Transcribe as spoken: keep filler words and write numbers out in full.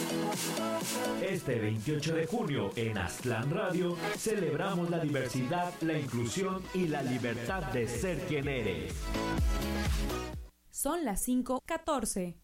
Este veintiocho de junio en Aztlán Radio celebramos la diversidad, la inclusión y la libertad de ser quien eres. Son las cinco catorce.